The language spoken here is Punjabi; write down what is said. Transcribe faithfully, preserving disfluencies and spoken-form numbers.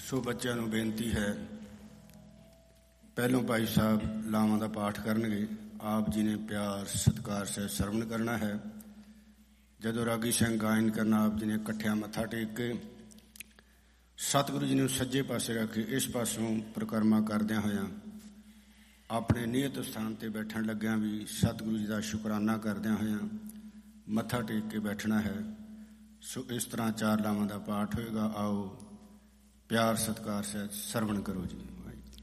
ਸੋ ਬੱਚਿਆਂ ਨੂੰ ਬੇਨਤੀ ਹੈ, ਪਹਿਲੋਂ ਭਾਈ ਸਾਹਿਬ ਲਾਵਾਂ ਦਾ ਪਾਠ ਕਰਨਗੇ। ਆਪ ਜੀ ਨੇ ਪਿਆਰ ਸਤਿਕਾਰ ਸਹਿ ਸਰਵਣ ਕਰਨਾ ਹੈ। ਜਦੋਂ ਰਾਗੀ ਸਿੰਘ ਗਾਇਨ ਕਰਨਾ, ਆਪ ਜੀ ਨੇ ਇਕੱਠਿਆਂ ਮੱਥਾ ਟੇਕ ਕੇ ਸਤਿਗੁਰੂ ਜੀ ਨੂੰ ਸੱਜੇ ਪਾਸੇ ਰੱਖ ਕੇ ਇਸ ਪਾਸੋਂ ਪਰਿਕਰਮਾ ਕਰਦਿਆਂ ਹੋਇਆਂ ਆਪਣੇ ਨਿਯਤ ਸਥਾਨ 'ਤੇ ਬੈਠਣ ਲੱਗਿਆਂ ਵੀ ਸਤਿਗੁਰੂ ਜੀ ਦਾ ਸ਼ੁਕਰਾਨਾ ਕਰਦਿਆਂ ਹੋਇਆਂ ਮੱਥਾ ਟੇਕ ਕੇ ਬੈਠਣਾ ਹੈ। ਸੋ ਇਸ ਤਰ੍ਹਾਂ ਚਾਰ ਲਾਵਾਂ ਦਾ ਪਾਠ ਹੋਏਗਾ। ਆਓ ਪਿਆਰ ਸਤਿਕਾਰ ਸਹਿਤ ਸਰਵਣ ਕਰੋ ਜੀ।